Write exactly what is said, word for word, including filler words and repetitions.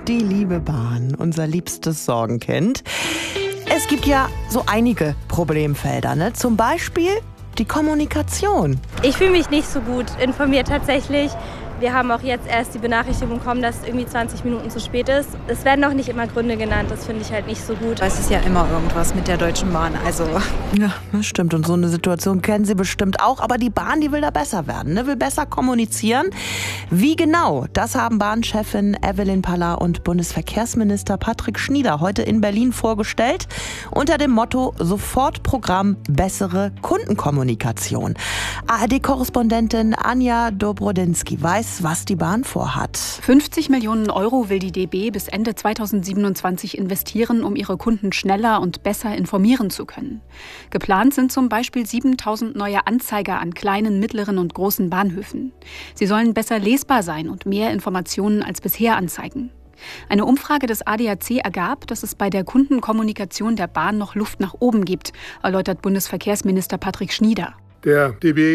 Die liebe Bahn, unser liebstes Sorgenkind. Es gibt ja so einige Problemfelder, ne? Zum Beispiel die Kommunikation. Ich fühle mich nicht so gut informiert tatsächlich. Wir haben auch jetzt erst die Benachrichtigung bekommen, dass es irgendwie zwanzig Minuten zu spät ist. Es werden auch nicht immer Gründe genannt, das finde ich halt nicht so gut. Es ist ja immer irgendwas mit der Deutschen Bahn, also... Ja, das stimmt und so eine Situation kennen Sie bestimmt auch, aber die Bahn, die will da besser werden, ne? Will besser kommunizieren. Wie genau, das haben Bahnchefin Evelyn Paller und Bundesverkehrsminister Patrick Schnieder heute in Berlin vorgestellt, unter dem Motto Sofortprogramm Bessere Kundenkommunikation. A R D-Korrespondentin Anja Dobrodinsky weiß, was die Bahn vorhat. fünfzig Millionen Euro will die D B bis Ende zweitausendsiebenundzwanzig investieren, um ihre Kunden schneller und besser informieren zu können. Geplant sind zum Beispiel siebentausend neue Anzeiger an kleinen, mittleren und großen Bahnhöfen. Sie sollen besser lesbar sein und mehr Informationen als bisher anzeigen. Eine Umfrage des A D A C ergab, dass es bei der Kundenkommunikation der Bahn noch Luft nach oben gibt, erläutert Bundesverkehrsminister Patrick Schnieder. Der D B